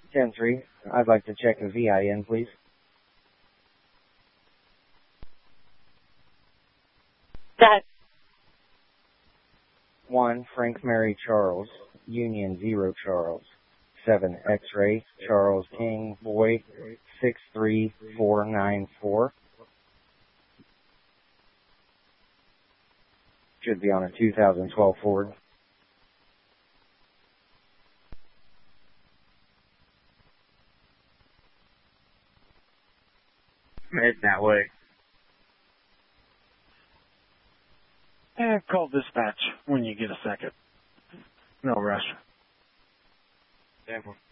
10-3, I'd like to check a VIN, please. That 1, Frank Mary Charles, Union 0 Charles. 7, X-Ray, Charles King, Boy, 63494. Should be on a 2012 Ford. Head that way. And call dispatch when you get a second. No rush. Definitely.